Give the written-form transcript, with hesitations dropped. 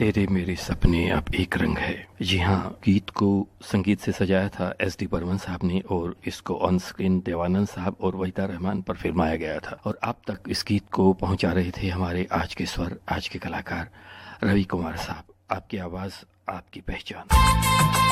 तेरे मेरे सपने अब एक रंग है। जी हाँ, गीत को संगीत से सजाया था एस.डी. बर्मन साहब ने और इसको ऑन स्क्रीन देवानंद साहब और वहीदा रहमान पर फिल्माया गया था। और आप तक इस गीत को पहुंचा रहे थे हमारे आज के स्वर, आज के कलाकार रवि कुमार साहब। आपकी आवाज़, आपकी पहचान।